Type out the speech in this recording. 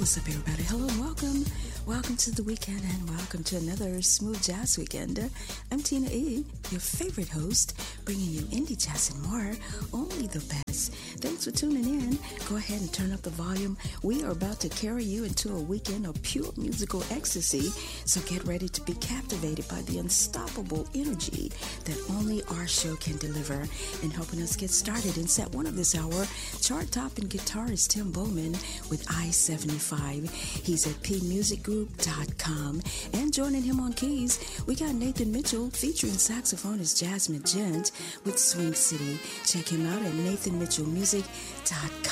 What's up, everybody? Hello and welcome. Welcome to the weekend and welcome to another Smooth Jazz Weekend. I'm Tina E., your favorite host, bringing you indie jazz and more, only the best. Thanks for tuning in. Go ahead and turn up the volume. We are about to carry you into a weekend of pure musical ecstasy, so get ready to be captivated by the unstoppable energy that only our show can deliver. And helping us get started in set one of this hour, chart-topping guitarist Tim Bowman with I-75. He's at pmusicgroup.com. And joining him on keys, we got Nathan Mitchell featuring saxophonist Jasmine Gent with Swing City. Check him out at nathanmitchellmusic.com.